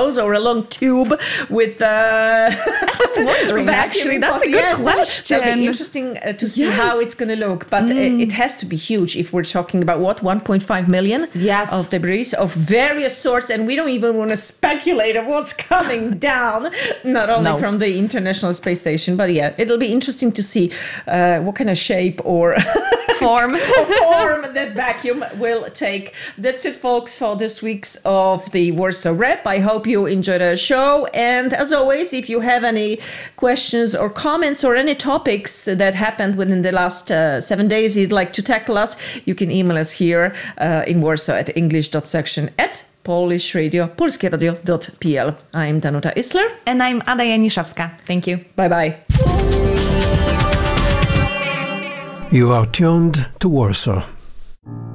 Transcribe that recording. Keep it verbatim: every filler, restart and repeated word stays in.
hose or a long tube with uh, wondering, actually, that's a good yes, question. That'll be interesting uh, to see Yes. how it's going to look. But mm. uh, it has to be huge if we're talking about, what, one point five million yes. of debris of various sorts. And we don't even want to speculate of what's coming down, not only no. from the International Space Station, but yeah, it'll be interesting to see uh, what kind of shape or form. or form that vacuum will take. That's it, folks, for this week's of the Warsaw Rep. I hope you enjoyed our show. And as always, if you have any questions or comments or any topics that happened within the last uh, seven days you'd like to tackle us, you can email us here uh, in Warsaw at english.section at polishradio, polskieradio.pl. I'm Danuta Isler. And I'm Ada Janiszewska. Thank you. Bye-bye. You are tuned to Warsaw.